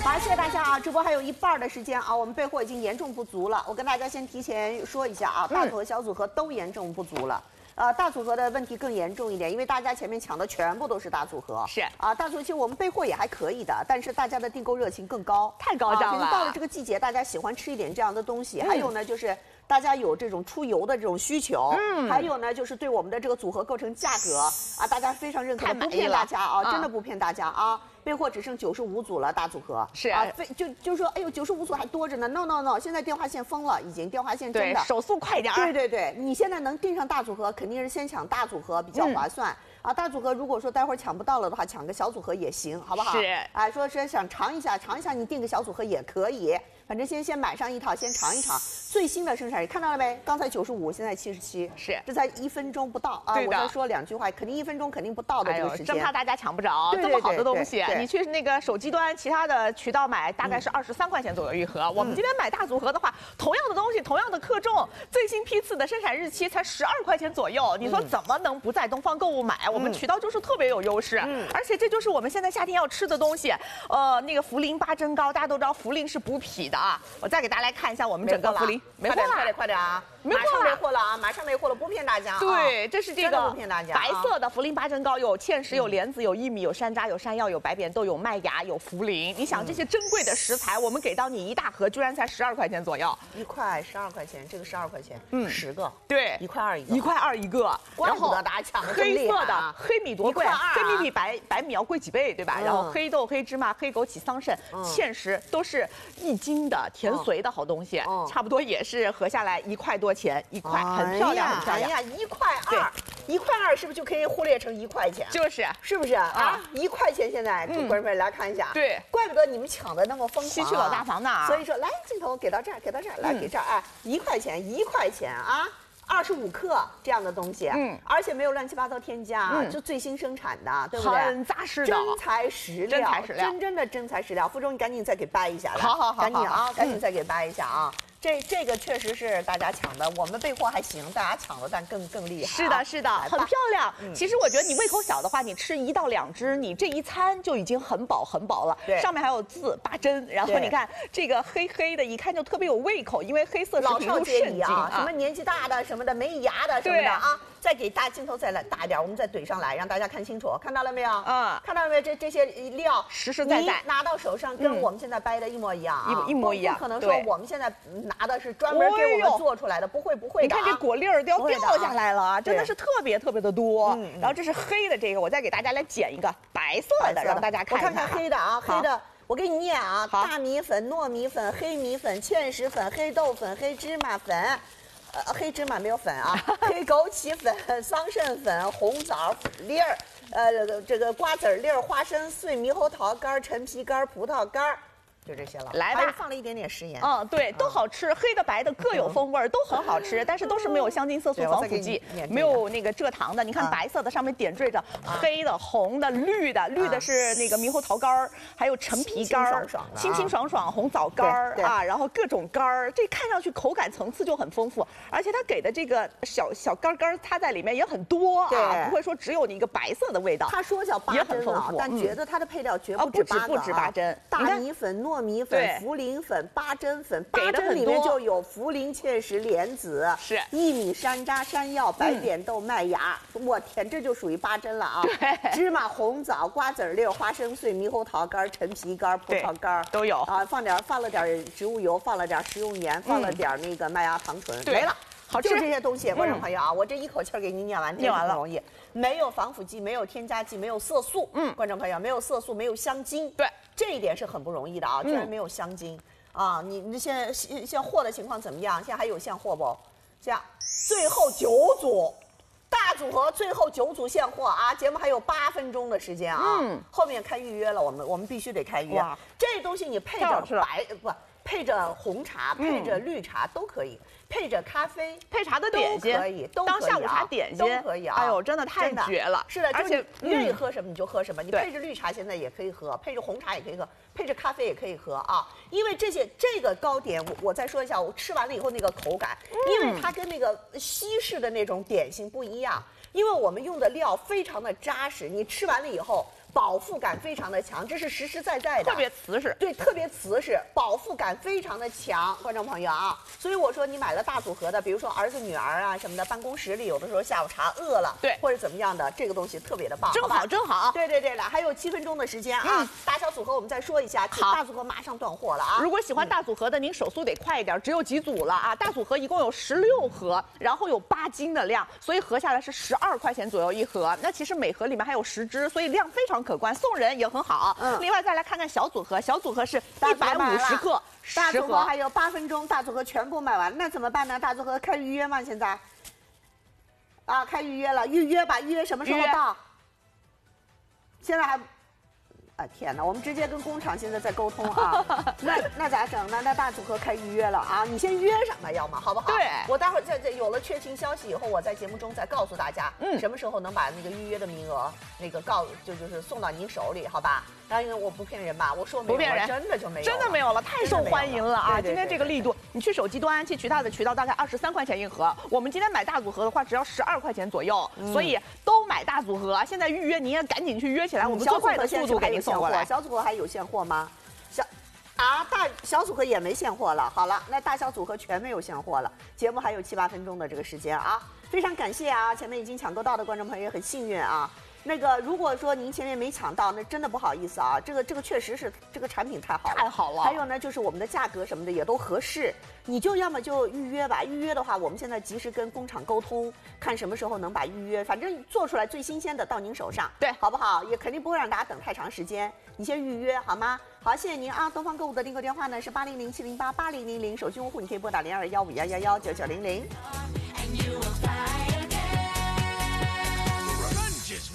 好，谢谢大家啊！直播还有一半的时间啊，我们备货已经严重不足了。我跟大家先提前说一下啊，大组合、小组合都严重不足了。大组合的问题更严重一点，因为大家前面抢的全部都是大组合。 是啊，大组合其实我们备货也还可以的，但是大家的订购热情更高， 太高涨了。 到了这个季节，大家喜欢吃一点这样的东西。还有呢，就是大家有这种出游的这种需求。还有呢，就是对我们的这个组合构成价格啊，大家非常认可的，不骗大家啊，真的不骗大家啊。备货只剩95组了，大组合是啊， 就说，哎呦，95组还多着呢。No， 现在电话线封了，已经电话线真的手速快点。 对，你现在能订上大组合，肯定是先抢大组合比较划算。啊，大组合如果说待会儿抢不到了的话，抢个小组合也行，好不好？ 是， 啊，说是想尝一下，你订个小组合也可以。反正先买上一套，先尝一尝最新的生产日，看到了没？刚才95，现在77， 是， 这才1分钟不到啊！我再说2句话，肯定1分钟肯定不到的这个时间， 真怕大家抢不着这么好的东西。你去那个手机端其他的渠道买，大概是23块钱左右一盒。我们今天买大组合的话，同样的东西，同样的克重，最新批次的生产日期才12块钱左右。你说怎么能不在东方购物买？我们渠道就是特别有优势，而且这就是我们现在夏天要吃的东西。那个茯苓8珍糕，大家都知道茯苓是补脾的啊。我再给大家来看一下我们整个茯苓， 没货了，快点啊！马上没货了啊！马上没货了，不骗大家啊！ 对，这是这个白色的茯苓8珍糕，有芡实、有莲子、有薏米、有山楂、有山药、有白扁豆、有麦芽、有茯苓。你想这些珍贵的食材，我们给到你一大盒，居然才12块钱左右。 1块12块钱，这个12块钱，10个， 对 ，1块2一个 ，1块2一个。 然后大家抢的黑色的黑米多贵，黑米比白米要贵几倍，对吧？然后黑豆、黑芝麻、黑枸杞、桑葚、芡实都是1斤的甜髓的好东西，差不多也是合下来1块多钱1块，很漂亮，很漂亮。 哎呀，1块2，1块2是不是就可以忽略成1块钱？是不是啊？1块钱现在，观众朋友来看一下， 对， 怪不得你们抢的那么疯狂， 西去老大房呢。 所以说，来镜头给到这儿，来给这儿，哎，1块钱啊。25克这样的东西，而且没有乱七八糟添加，就最新生产的，对不对？ 很扎实的真材实料，真的真材实料。付中，你赶紧再给掰一下来， 好， 赶紧啊，赶紧再给掰一下啊！这个确实是大家抢的，我们备货还行，大家抢的但更厉害。 是的，很漂亮。其实我觉得你胃口小的话，你吃1到2只，你这一餐就已经很饱了。 对， 上面还有字8珍，然后你看这个黑的，一看就特别有胃口，因为黑色是比入肾经啊。 什么年纪大的什么的，没牙的什么的啊。再给大镜头再来大一点，我们再怼上来，让大家看清楚，看到了没有？看到了没有？这些料实实在在拿到手上，跟我们现在掰的一模一样啊， 一模一样。 不可能说我们现在拿的是专门给我们做出来的，不会的。 你看这果粒儿都要掉下来了，真的是特别的多。然后这是黑的这个，我再给大家来剪一个白色的，让大家看一看。 我看黑的啊，黑的。我给你念啊，大米粉、糯米粉、黑米粉、芡实粉、黑豆粉、黑芝麻粉。黑芝麻没有粉啊，黑枸杞粉、桑葚粉、红枣粒儿，这个瓜子粒儿、花生碎、猕猴桃干、陈皮干、葡萄干。就这些了， 来吧， 还放了一点点食盐。 对，都好吃，黑的白的各有风味，都很好吃，但是都是没有香精、色素、防腐剂，没有那个蔗糖的。你看白色的上面点缀着黑的、红的、绿的是那个猕猴桃干，还有陈皮干，清清爽爽，红枣干啊，然后各种干，这看上去口感层次就很丰富，而且它给的这个小干它在里面也很多啊，不会说只有你一个白色的味道。 他说叫8珍啊，但觉得它的配料绝不止8珍，大米粉、糯米粉、茯苓粉、8珍粉，8珍里面就有茯苓、芡实、莲子、薏米、山楂、山药、白扁豆、麦芽。我天，这就属于8珍了啊！芝麻、红枣、瓜子粒、花生碎、猕猴桃干、陈皮干、葡萄干都有啊。放了点植物油，放了点食用盐，放了点那个麦芽糖醇，没了。 好吃， 就这些东西，观众朋友啊，我这一口气给你念完，念完了不容易。没有防腐剂，没有添加剂，没有色素。观众朋友，没有色素，没有香精。 对， 这一点是很不容易的啊，居然没有香精啊！你现在货的情况怎么样？现在还有现货不？这样，最后9组。大组合最后9组现货啊！节目还有8分钟的时间啊，后面开预约了，我们必须得开预约。这东西你配着配着红茶，配着绿茶都可以，配着咖啡， 配茶的点心可以， 当下午茶点心都可以啊！ 哎呦，真的太绝了！ 是的，而且愿意喝什么你就喝什么，你配着绿茶现在也可以喝，配着红茶也可以喝，配着咖啡也可以喝啊！因为这个糕点，我再说一下，我吃完了以后那个口感，因为它跟那个西式的那种点心不一样，因为我们用的料非常的扎实，你吃完了以后。 饱腹感非常的强，这是实实在在的， 特别瓷实。 对，特别瓷实，饱腹感非常的强，观众朋友啊。所以我说你买了大组合的，比如说儿子女儿啊什么的，办公室里有的时候下午茶饿了， 对， 或者怎么样的，这个东西特别的棒， 真好，真好。 对对对了，还有7分钟的时间啊，大小组合我们再说一下， 好， 大组合马上断货了啊。 如果喜欢大组合的，您手速得快一点，只有几组了啊。大组合一共有16盒，然后有8斤的量，所以合下来是12块钱左右一盒。那其实每盒里面还有10只，所以量非常可观，送人也很好。另外再来看看小组合，小组合是150克， 大组合还有8分钟，大组合全部卖完，那怎么办呢？大组合开预约吗？现在？啊，开预约了，预约吧，预约什么时候到？现在还。啊天哪！我们直接跟工厂现在在沟通啊，那咋整呢？那大组合开预约了啊，你先约上吧，要么好不好？ 对， 我待会儿在有了确切消息以后，我在节目中再告诉大家，什么时候能把那个预约的名额那个就是送到您手里，好吧？然后我不骗人吧，我说没有，不骗人，真的就没有， 真的没有了，太受欢迎了啊！今天这个力度，你去手机端，去其他的渠道大概23块钱一盒，我们今天买大组合的话只要12块钱左右，所以都买大组合。现在预约您也赶紧去约起来，我们最快的速度给您送过来。 小组合还有现货吗？小组合也没现货了。好了，那大小组合全没有现货了。节目还有7、8分钟的这个时间啊，非常感谢啊！前面已经抢购到的观众朋友也很幸运啊。那个，如果说您前面没抢到，那真的不好意思啊。这个确实是这个产品太好了， 太好了。 还有呢，就是我们的价格什么的也都合适，你就要么就预约吧。预约的话，我们现在及时跟工厂沟通，看什么时候能把预约，反正做出来最新鲜的到您手上， 对， 好不好？也肯定不会让大家等太长时间。你先预约好吗？好，谢谢您啊！东方购物的订购电话呢是8007088000，手机用户你可以拨打0215119990。